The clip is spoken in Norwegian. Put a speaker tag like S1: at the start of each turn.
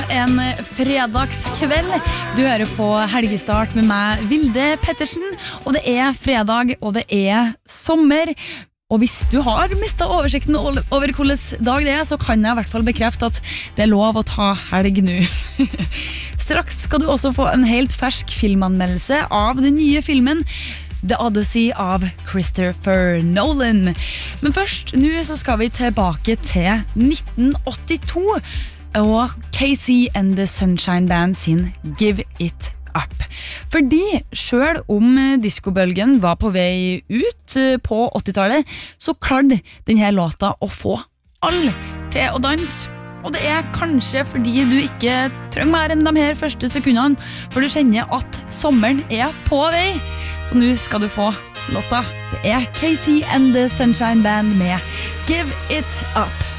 S1: en fredagskveld. Du hører på Helgestart med meg, Vilde Pettersen. Og det er fredag, og det er sommer. Og hvis du har mistet oversikten over hvordan dag det er, så kan jeg i hvert fall bekrefte at det er lov å ta helg nå. Straks skal du også få en helt fersk filmanmeldelse av den nye filmen The Odyssey av Christopher Nolan. Men først, nå så skal vi tilbake til 1982 og Casey and the Sunshine Band sin Give It Up. Fordi selv om diskobølgen var på vei ut på 80-tallet, så klarte denne låta å få alle til å danse. Og det er kanskje fordi du ikke trenger mer enn de her første sekundene, for du kjenner at sommeren er på vei. Så nå skal du få låta. Det er Casey and the Sunshine Band med Give It Up.